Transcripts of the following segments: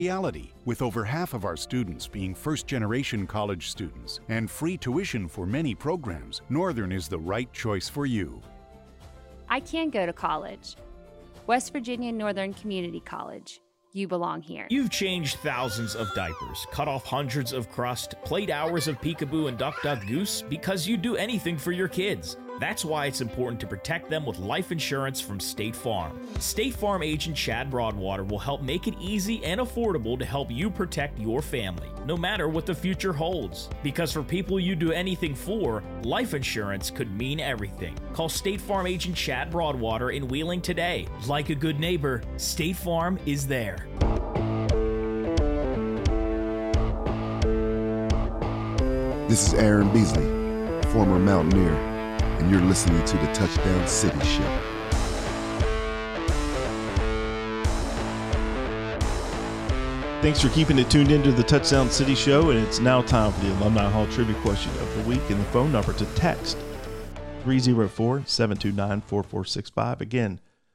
reality. With over half of our students being first-generation college students and free tuition for many programs, Northern is the right choice for you. I can go to college. West Virginia Northern Community College. You belong here. You've changed thousands of diapers, cut off hundreds of crust, played hours of peekaboo and duck duck goose because you do anything for your kids. That's why it's important to protect them with life insurance from State Farm. State Farm agent Chad Broadwater will help make it easy and affordable to help you protect your family, no matter what the future holds. Because for people you do anything for, life insurance could mean everything. Call State Farm agent Chad Broadwater in Wheeling today. Like a good neighbor, State Farm is there. This is Aaron Beasley, former Mountaineer, and you're listening to the Touchdown City Show. Thanks for keeping it tuned into the Touchdown City Show, and it's now time for the Alumni Hall Trivia Question of the Week, and the phone number to text 304-729-4465. Again,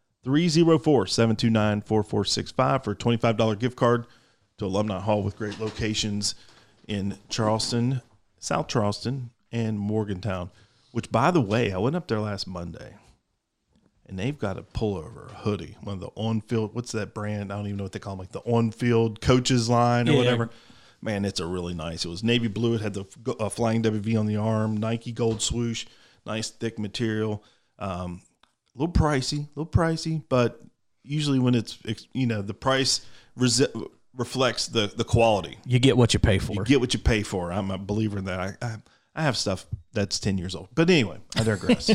304-729-4465 for a $25 gift card to Alumni Hall with great locations in Charleston, South Charleston, and Morgantown. Which, by the way, I went up there last Monday, and they've got a pullover, a hoodie, one of the on-field, what's that brand? I don't even know what they call them, like the on-field coaches line or whatever. Man, it's a really nice. It was navy blue. It had the flying WV on the arm, Nike gold swoosh, nice thick material. A little pricey, but usually when it's, the price reflects the quality. You get what you pay for. You get what you pay for. I'm a believer in that. I have stuff that's 10 years old. But anyway, I digress.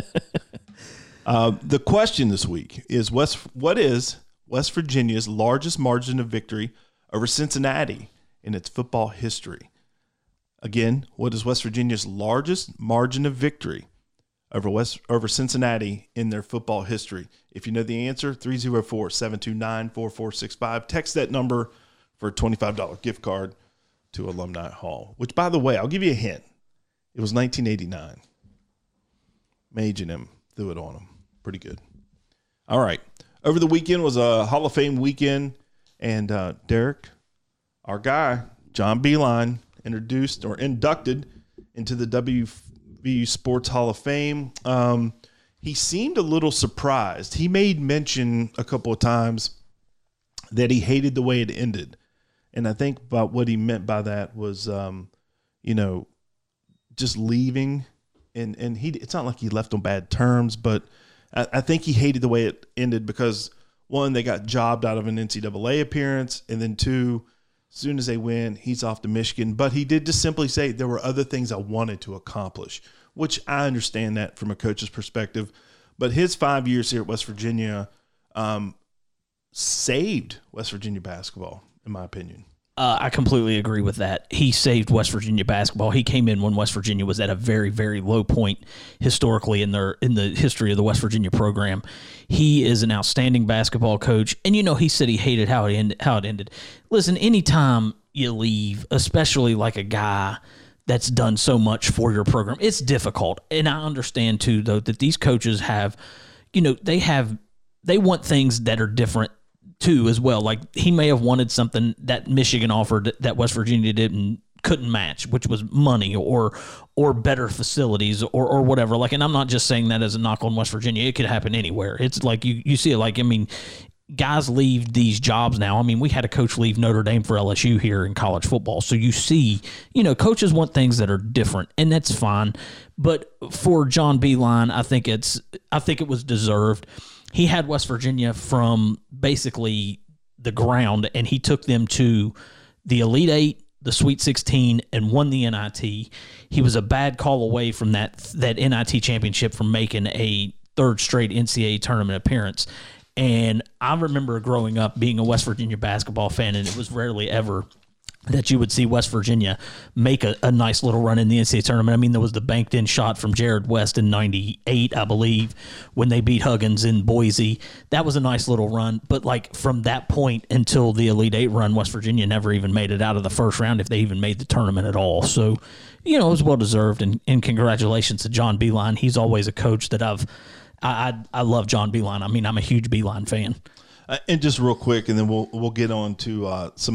The question this week is, what is West Virginia's largest margin of victory over Cincinnati in its football history? Again, what is West Virginia's largest margin of victory over Cincinnati in their football history? If you know the answer, 304-729-4465. Text that number for a $25 gift card to Alumni Hall, which, by the way, I'll give you a hint. It was 1989. Mage and him threw it on him. Pretty good. All right. Over the weekend was a Hall of Fame weekend, and Derek, our guy, John Beilein, inducted into the WVU Sports Hall of Fame. He seemed a little surprised. He made mention a couple of times that he hated the way it ended. And I think about what he meant by that was, just leaving, and it's not like he left on bad terms, but I think he hated the way it ended because, one, they got jobbed out of an NCAA appearance, and then two, as soon as they win, he's off to Michigan. But he did just simply say there were other things I wanted to accomplish, which I understand that from a coach's perspective. But his 5 years here at West Virginia saved West Virginia basketball, in my opinion. I completely agree with that. He saved West Virginia basketball. He came in when West Virginia was at a very, very low point historically in the history of the West Virginia program. He is an outstanding basketball coach, and he said he hated how it ended. Listen, anytime you leave, especially like a guy that's done so much for your program, it's difficult. And I understand too, though, that these coaches have, they want things that are different too as well. Like he may have wanted something that Michigan offered that West Virginia couldn't match, which was money or better facilities or whatever. Like, and I'm not just saying that as a knock on West Virginia. It could happen anywhere. It's like you see it. Like, I mean, guys leave these jobs now. I mean, we had a coach leave Notre Dame for LSU here in college football. So you see, coaches want things that are different, and that's fine. But for John Beilein, I think it was deserved. He had West Virginia from basically the ground, and he took them to the Elite Eight, the Sweet 16, and won the NIT. He was a bad call away from that NIT championship from making a third straight NCAA tournament appearance. And I remember growing up being a West Virginia basketball fan, and it was rarely ever that you would see West Virginia make a nice little run in the NCAA tournament. I mean, there was the banked-in shot from Jared West in 98, I believe, when they beat Huggins in Boise. That was a nice little run. But, like, from that point until the Elite Eight run, West Virginia never even made it out of the first round if they even made the tournament at all. So, it was well-deserved, and congratulations to John Beilein. He's always a coach that I love John Beilein. I mean, I'm a huge Beilein fan. And just real quick, and then we'll get on to some